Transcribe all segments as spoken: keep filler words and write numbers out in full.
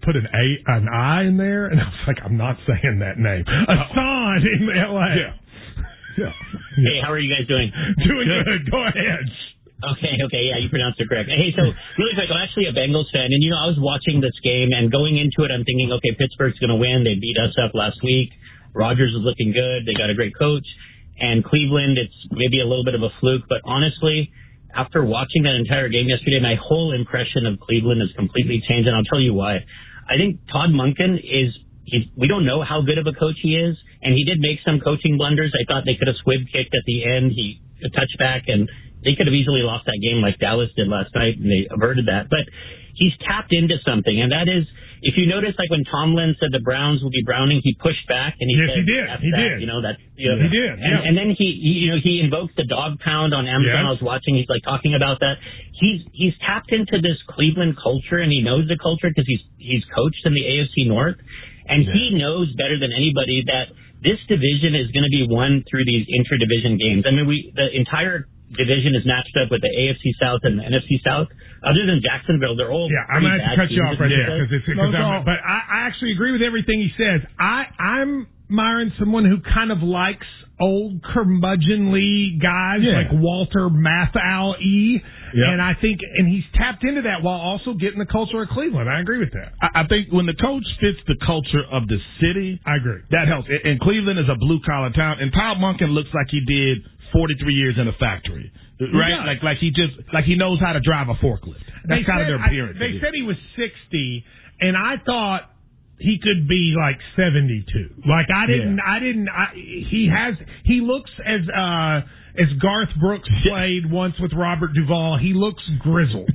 put an A, an I in there, and I was like, I'm not saying that name. Hassan in L A. Yeah. Yeah. Hey, how are you guys doing? Doing good. good. Go ahead. Okay, okay, yeah, you pronounced it correct. Hey, so really quick, I'm actually a Bengals fan, and, you know, I was watching this game, and going into it, I'm thinking, okay, Pittsburgh's going to win. They beat us up last week. Rodgers is looking good. They got a great coach. And Cleveland, it's maybe a little bit of a fluke, but honestly, after watching that entire game yesterday, my whole impression of Cleveland has completely changed, and I'll tell you why. I think Todd Monken is, he's, we don't know how good of a coach he is, and he did make some coaching blunders. I thought they could have squib kicked at the end. He a touchback, and they could have easily lost that game like Dallas did last night, and they averted that. But he's tapped into something, and that is, if you notice, like when Tomlin said the Browns will be Browning, he pushed back, and he yes, said, he did. He that, did. You know that. You know, he did. And, yeah. and then he, he, you know, he invokes the dog pound on Amazon. Yes. I was watching. He's like talking about that. He's he's tapped into this Cleveland culture, and he knows the culture because he's he's coached in the A F C North, and yeah. he knows better than anybody that this division is going to be won through these intra-division games. I mean, we the entire division is matched up with the A F C South and the N F C South. Other than Jacksonville, they're all yeah. I'm going to cut you off right there because it's because no, no. but I, I actually agree with everything he says. I I'm admiring someone who kind of likes old curmudgeonly guys yeah. like Walter Matthau E. Yep. And I think, and he's tapped into that while also getting the culture of Cleveland. I agree with that. I, I think when the coach fits the culture of the city, I agree. That helps. And Cleveland is a blue collar town, and Todd Monken looks like he did forty-three years in a factory, right? Yeah. Like, like he just, like he knows how to drive a forklift. That's they kind said, of their appearance. I, they said he was sixty, and I thought he could be like seventy-two. Like I didn't, yeah. I didn't. I, he has, he looks as uh, as Garth Brooks played once with Robert Duvall. He looks grizzled.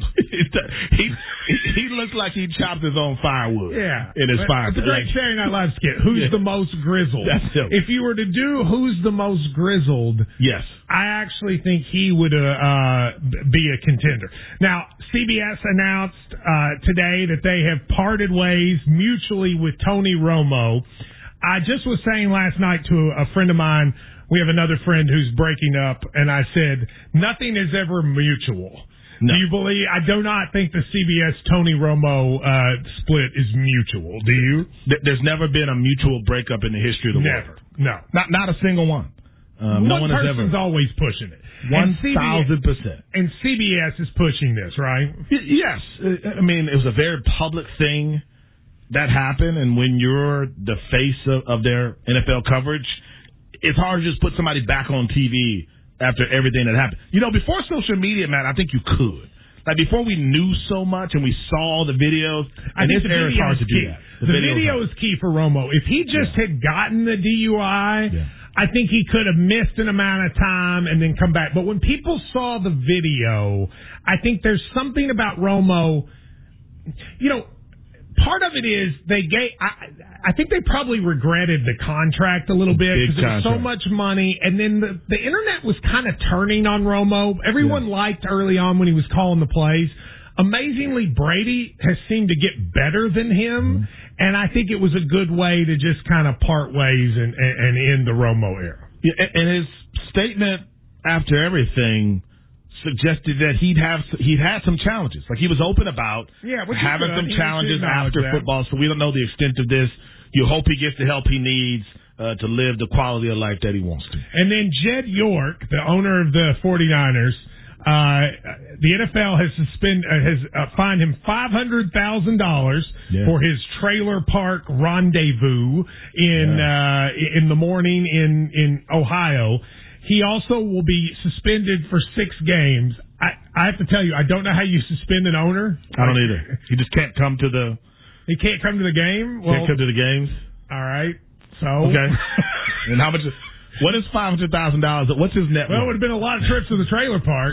he he looks like he chopped his own firewood. Yeah, in his fire. It's a great Saturday Night Live skit. Who's yeah. the most grizzled? That's him. If you were to do who's the most grizzled, yes, I actually think he would uh, uh, be a contender. Now, C B S announced uh, today that they have parted ways mutually with Tony Romo. I just was saying last night to a friend of mine, we have another friend who's breaking up, and I said, nothing is ever mutual. No. Do you believe? I do not think the C B S Tony Romo uh, split is mutual. Do you? There's never been a mutual breakup in the history of the never. world. No. Not not a single one. Um, one no one has ever. person's always pushing it. One thousand percent. And C B S is pushing this, right? Y- yes. I mean, it was a very public thing that happened, and when you're the face of, of their N F L coverage, it's hard to just put somebody back on T V after everything that happened. You know, before social media, man, I think you could. Like, before we knew so much and we saw the videos, I and think this the era is hard to key. do that. The, the video is key for Romo. If he just yeah. had gotten the D U I, yeah. I think he could have missed an amount of time and then come back. But when people saw the video, I think there's something about Romo, you know, part of it is they gave. I, I think they probably regretted the contract a little bit because it was so much money, and then the, the internet was kind of turning on Romo. Everyone yeah. liked early on when he was calling the plays. Amazingly, Brady has seemed to get better than him, mm-hmm. and I think it was a good way to just kind of part ways and, and, and end the Romo era. Yeah, and his statement after everything suggested that he'd have he'd had some challenges. Like, he was open about yeah, having some challenges after that. football, so we don't know the extent of this. You hope he gets the help he needs uh, to live the quality of life that he wants to. And then Jed York, the owner of the 49ers, uh, the N F L has suspend uh, has uh, fined him five hundred thousand dollars yeah. for his trailer park rendezvous in yeah. uh, in the morning in in Ohio. He also will be suspended for six games. I, I have to tell you, I don't know how you suspend an owner. I don't either. He just can't come to the. He can't come to the game. Well, can't come to the games. All right. So okay. And how much? What is five hundred thousand dollars? What's his net? Well, it would have been a lot of trips to the trailer park.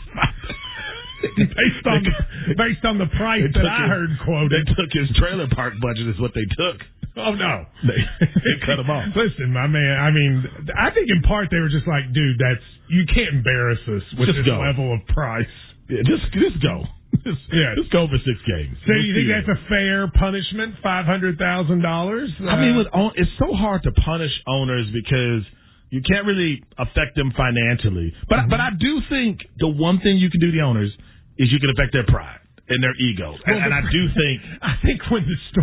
based on the, based on the price that I his, heard quoted. They took his trailer park budget is what they took. Oh, no. They, they cut him off. Listen, my man, I mean, I think in part they were just like, dude, that's you can't embarrass us with just this go. level of price. Yeah, just, just go. Just, yeah. just go for six games. So you think that's a fair punishment, five hundred thousand dollars? Uh, I mean, with, it's so hard to punish owners because you can't really affect them financially. But, mm-hmm. but I do think the one thing you can do to the owners is you can affect their pride and their egos. Well, and, and I do think... I think when the story